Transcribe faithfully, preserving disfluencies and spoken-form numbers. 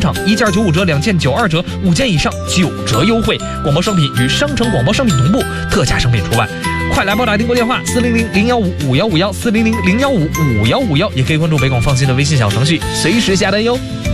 场，一件九五折，两件九二折，五件以上九折优惠。广播商品与商城广播商品同步，特价商品除外。快来拨打订购电话四零零零幺五五幺五幺四零零零幺五五幺五幺，也可以关注北广放心的微信小程序，随时下单哟。